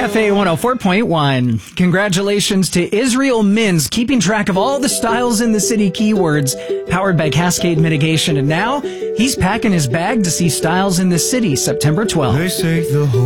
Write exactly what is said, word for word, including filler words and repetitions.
Cafe one oh four point one. Congratulations to Israel Mins, keeping track of all the styles in the city keywords, powered by Cascade Mitigation. And now he's packing his bag to see Styles in the City September twelfth. They say the whole